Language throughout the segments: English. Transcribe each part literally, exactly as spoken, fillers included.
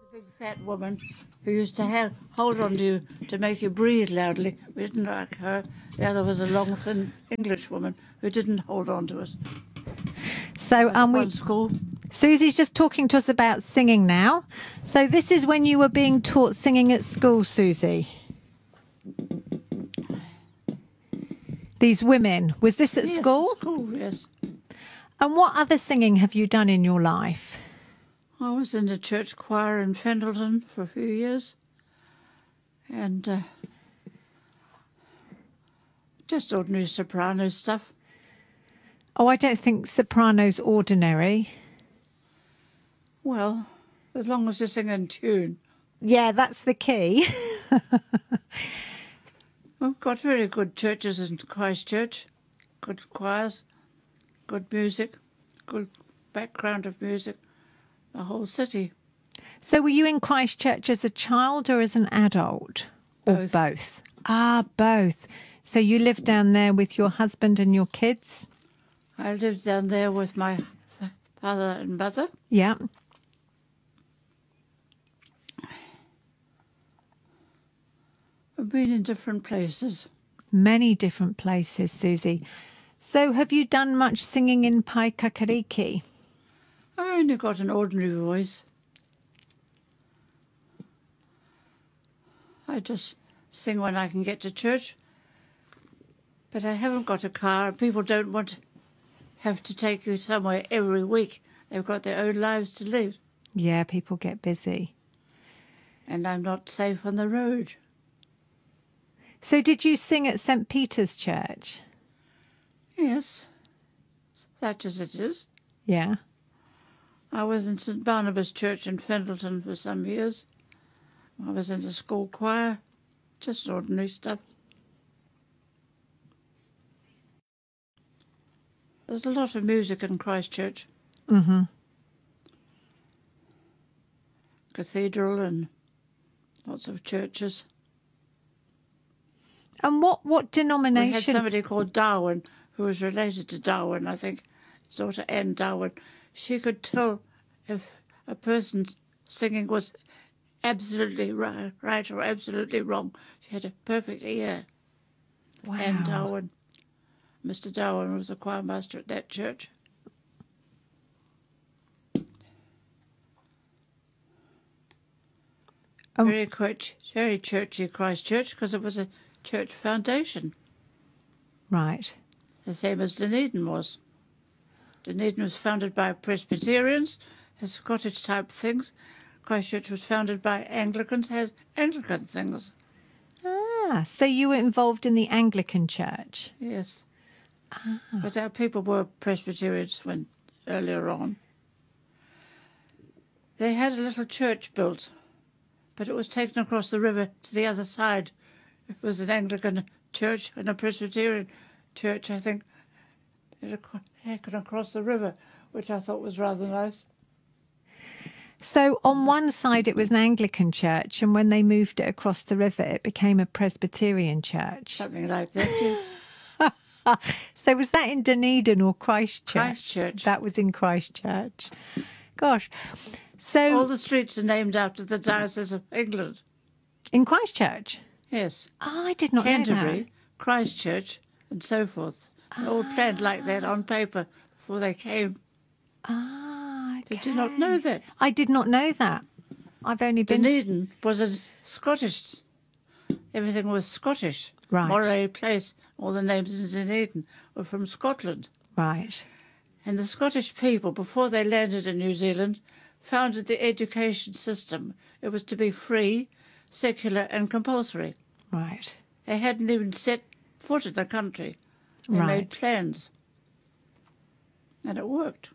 big fat woman who used to have, hold on to you to make you breathe loudly. We didn't like her. The other was a long, thin English woman who didn't hold on to us. So um, we, One school. Susie's just talking to us about singing now. So this is when you were being taught singing at school, Susie. These women. Was this at Yes, school? School, yes. And what other singing have you done in your life? I was in the church choir in Fendleton for a few years. And uh, just ordinary soprano stuff. Oh, I don't think soprano's ordinary. Well, as long as you sing in tune. Yeah, that's the key. We've got very good churches in Christchurch, good choirs, good music, good background of music, the whole city. So were you in Christchurch as a child or as an adult? Or Both. both? Ah, both. So you lived down there with your husband and your kids? I lived down there with my father and mother. Yeah. We've been in different places. Many different places, Susie. So have you done much singing in Paikakariki? I only got an ordinary voice. I just sing when I can get to church. But I haven't got a car. People don't want to have to take you somewhere every week. They've got their own lives to live. Yeah, people get busy. And I'm not safe on the road. So did you sing at Saint Peter's Church? Yes, such as it is. Yeah. I was in Saint Barnabas Church in Fendleton for some years. I was in the school choir, just ordinary stuff. There's a lot of music in Christchurch. Mm-hmm. Cathedral and lots of churches. And what, what denomination? We had somebody called Darwin, who was related to Darwin, I think, his daughter Anne Darwin. She could tell if a person singing was absolutely right, right or absolutely wrong. She had a perfect ear. Wow. Anne Darwin. Mister Darwin was a choir master at that church. Um, very, quite, very churchy Christchurch, because it was a church foundation, Right. the same as Dunedin was. Dunedin was founded by Presbyterians, has Scottish-type things. Christchurch was founded by Anglicans, has Anglican things. Ah, so you were involved in the Anglican Church? Yes. Ah. But our people were Presbyterians when earlier on. They had a little church built, but it was taken across the river to the other side. It was an Anglican church and a Presbyterian church, I think. It had taken across the river, which I thought was rather nice. So on one side it was an Anglican church, and when they moved it across the river, it became a Presbyterian church. Something like that, yes. So was that in Dunedin or Christchurch? Christchurch. That was in Christchurch. Gosh. So All the streets are named after the Diocese of England. in Christchurch? Yes. Oh, I did not know Canterbury, that. Christchurch, and so forth. They all planned like that on paper before they came. Ah, okay. Did you not know that? I did not know that. I've only been... Dunedin was a Scottish. Everything was Scottish. Right. Moray Place, all the names in Dunedin were from Scotland. Right. And the Scottish people, before they landed in New Zealand, founded the education system. It was to be free, secular and compulsory. Right. They hadn't even set foot in the country. They Right. made plans. And it worked.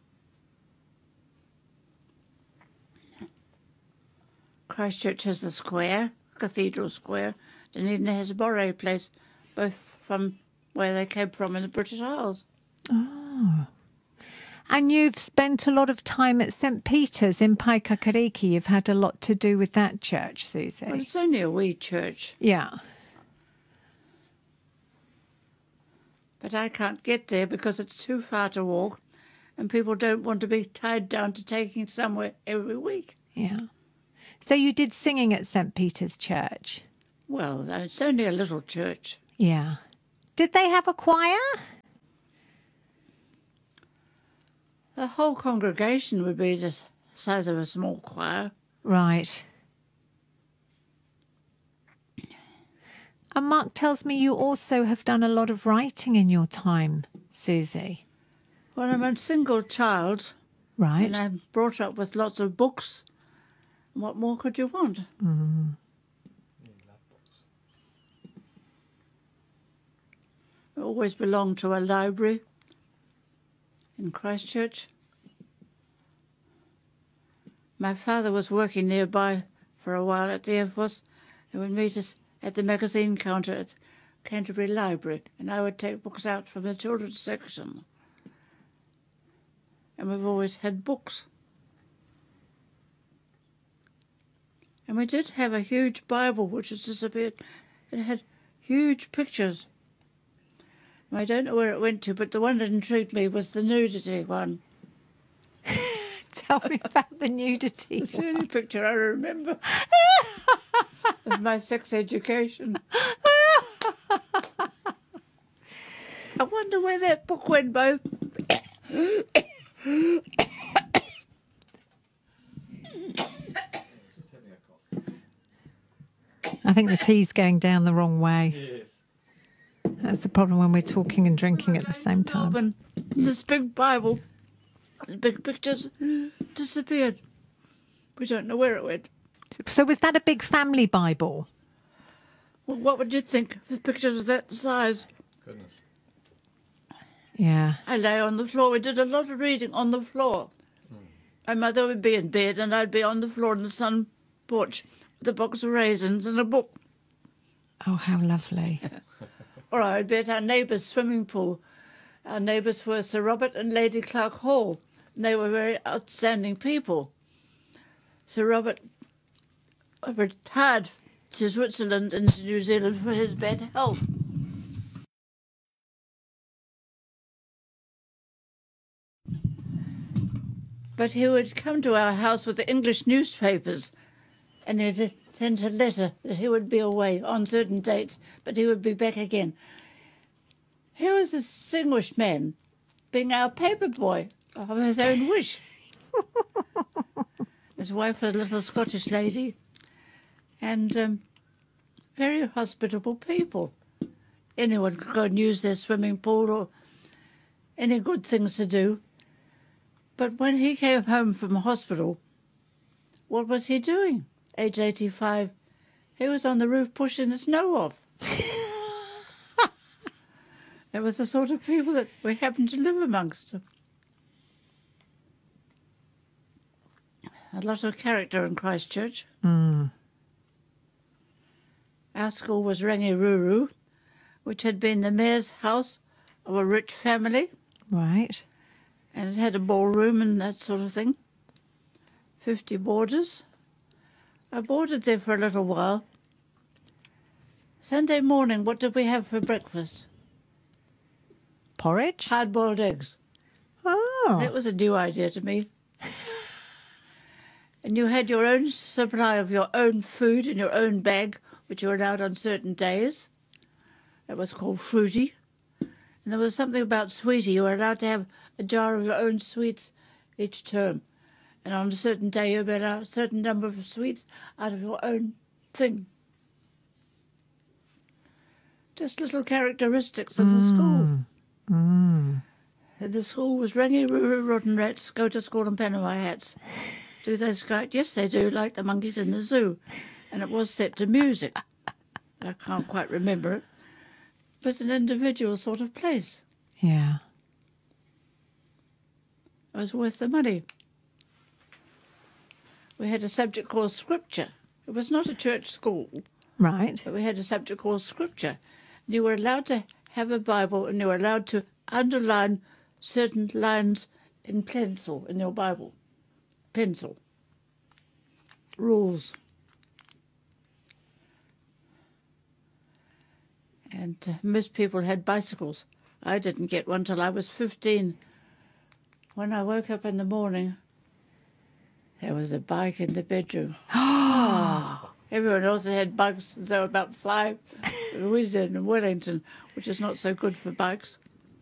Christchurch has the square, Cathedral Square. Dunedin has Moray Place, both from where they came from in the British Isles. Oh. And you've spent a lot of time at Saint Peter's in Paikakariki. You've had a lot to do with that church, Susie. Well, it's only a wee church, Yeah. but I can't get there because it's too far to walk, and people don't want to be tied down to taking somewhere every week. Yeah. So you did singing at Saint Peter's Church? Well, it's only a little church. Yeah. Did they have a choir? The whole congregation would be the size of a small choir. Right. And Mark tells me you also have done a lot of writing in your time, Susie. Well, I'm a single child, Right. and I'm brought up with lots of books. What more could you want? Mm. I always belonged to a library in Christchurch. My father was working nearby for a while at the Air Force. He would meet us at the magazine counter at Canterbury Library, and I would take books out from the children's section. And we've always had books. And we did have a huge Bible which has disappeared. It had huge pictures. I don't know where it went to, but the one that intrigued me was the nudity one. Tell me about the nudity. It's the only picture I remember of my sex education. I wonder where that book went, Bo. I think the tea's going down the wrong way. Yes. That's the problem when we're talking and drinking at the same time. Melbourne, this big Bible, the big pictures disappeared. We don't know where it went. So was that a big family Bible? Well, what would you think of pictures of that size? Goodness. Yeah. I lay on the floor. We did a lot of reading on the floor. Mm. My mother would be in bed and I'd be on the floor in the sun porch with a box of raisins and a book. Oh, how lovely. Or I'd be at our neighbour's swimming pool. Our neighbours were Sir Robert and Lady Clark Hall, and they were very outstanding people. Sir Robert retired to Switzerland and to New Zealand for his bad health. But he would come to our house with the English newspapers, and he'd send a letter that he would be away on certain dates, but he would be back again. He was a distinguished man, being our paper boy of his own wish. His wife was a little Scottish lady, and um, very hospitable people. Anyone could go and use their swimming pool or any good things to do. But when he came home from hospital, what was he doing? Age eighty-five, he was on the roof pushing the snow off. It was the sort of people that we happened to live amongst. A lot of character in Christchurch. Mm. Our school was Rangiruru, which had been the mayor's house of a rich family, Right. and it had a ballroom and that sort of thing. Fifty boarders. I boarded there for a little while. Sunday morning, what did we have for breakfast? Porridge? Hard-boiled eggs. Oh. That was a new idea to me. And you had your own supply of your own food in your own bag, which you were allowed on certain days. That was called fruity. And there was something about sweetie. You were allowed to have a jar of your own sweets each term. And on a certain day, you were allowed a certain number of sweets out of your own thing. Just little characteristics of the school. Mm. And the school was Rangiruru rotten rats, go to school in Panama hats. Do they skite? Yes, they do, like the monkeys in the zoo. And it was set to music. I can't quite remember it. It was an individual sort of place. Yeah. It was worth the money. We had a subject called Scripture. It was not a church school, Right. but we had a subject called Scripture. You were allowed to have a Bible and you were allowed to underline certain lines in pencil in your Bible. Pencil. Rules. And uh, most people had bicycles. I didn't get one till I was fifteen. When I woke up in the morning, there was a bike in the bedroom. Everyone else had had bugs, and so about five. We did in Wellington, which is not so good for bugs.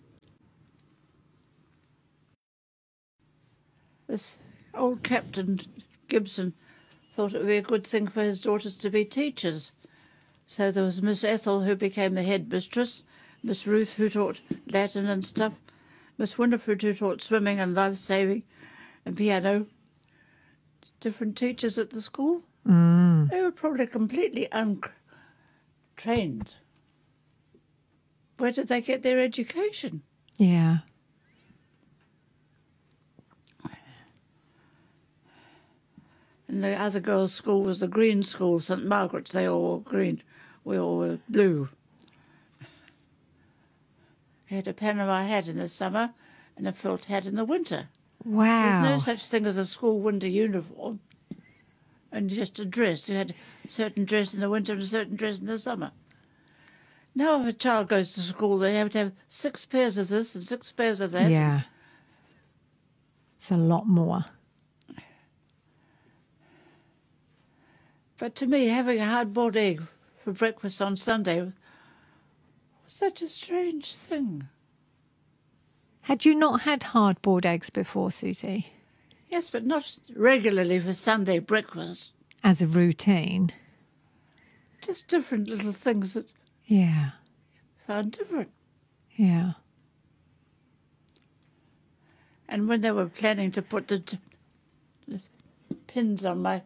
This old Captain Gibson thought it would be a good thing for his daughters to be teachers. So there was Miss Ethel, who became the headmistress, Miss Ruth, who taught Latin and stuff, Miss Winifred, who taught swimming and life-saving and piano. Different teachers at the school. Mm. They were probably completely untrained. Where did they get their education? Yeah. And the other girls' school was the green school, St Margaret's. They all wore green. We all were blue. I had a Panama hat in the summer and a felt hat in the winter. Wow. There's no such thing as a school winter uniform and just a dress. You had a certain dress in the winter and a certain dress in the summer. Now if a child goes to school, they have to have six pairs of this and six pairs of that. Yeah. It's a lot more. But to me, having a hard-boiled egg for breakfast on Sunday was such a strange thing. Had you not had hard-boiled eggs before, Susie? Yes, but not regularly for Sunday breakfast. As a routine? Just different little things that Yeah. I found different. Yeah. And when they were planning to put the, t- the pins on my...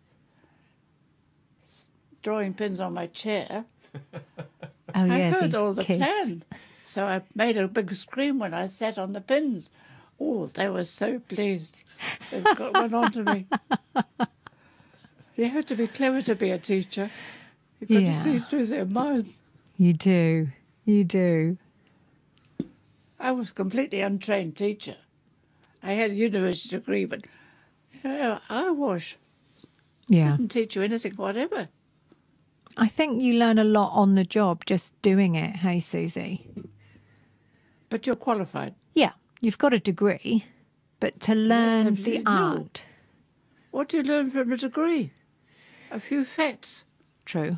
drawing pins on my chair, Oh, yeah, I heard these all the kids. plan. So I made a big scream when I sat on the pins. Oh, they were so pleased. They've got one onto me. You have to be clever to be a teacher. You've got Yeah. to see through their minds. You do. You do. I was a completely untrained teacher. I had a university degree, but you know, I was. Yeah. Didn't teach you anything whatever. I think you learn a lot on the job just doing it, hey, Susie? But you're qualified. Yeah, you've got a degree, but to learn the absolutely no. art. What do you learn from a degree? A few facts. True.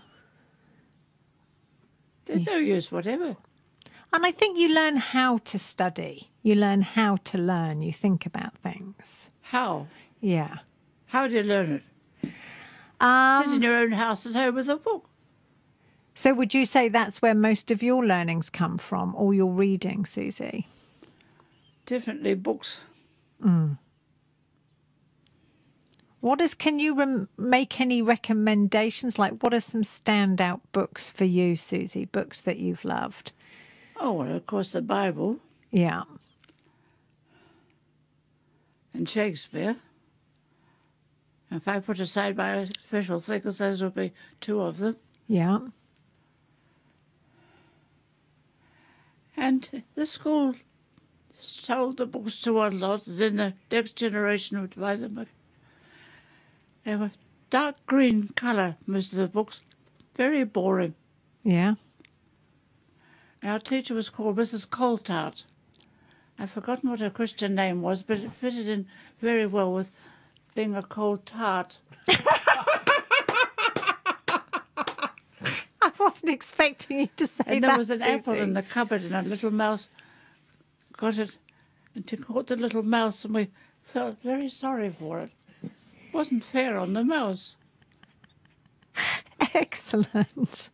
They're no use whatever. And I think you learn how to study. You learn how to learn. You think about things. How? Yeah. How do you learn it? Um, Sit in your own house at home with a book. so would you say that's where most of your learnings come from, or your reading, Susie? Definitely books. What is, can you rem- make any recommendations? Like, what are some standout books for you, Susie? Books that you've loved? Oh, well, of course, the Bible Yeah. and Shakespeare. If I put aside my special things, those would be two of them. Yeah. And the school sold the books to one lot, then the next generation would buy them. They were dark green colour, most of the books. Very boring. Yeah. Our teacher was called Missus Coltart. I've forgotten what her Christian name was, but it fitted in very well with being a cold tart. I wasn't expecting you to say And that, there was an Susie. apple in the cupboard, and a little mouse got it, and she caught the little mouse, and we felt very sorry for it. It wasn't fair on the mouse. Excellent.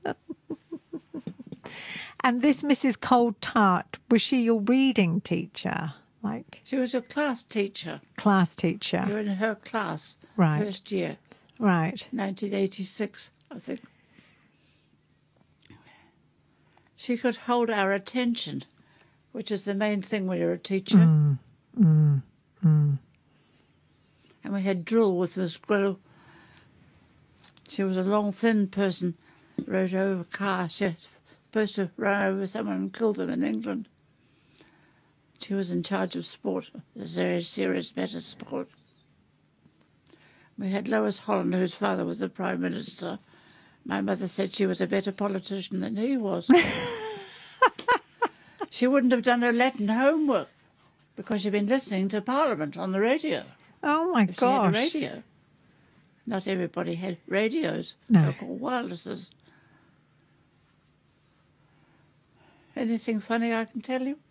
And this Missus Cold Tart, was she your reading teacher? Like She was a class teacher. class You teacher? were in her class, Right. first year, Right. nineteen eighty-six, I think. She could hold our attention, which is the main thing when you're a teacher. Mm, mm, mm. And we had drill with Miss Grill. She was a long, thin person, rode over a car. She was supposed to run over someone and kill them in England. She was in charge of sport, a very serious matter sport. We had Lois Holland, whose father was the Prime Minister. My mother said she was a better politician than he was. She wouldn't have done her Latin homework because she'd been listening to Parliament on the radio. Oh my If she had a gosh. radio. not everybody had radios. No. They were called wirelesses. Anything funny I can tell you?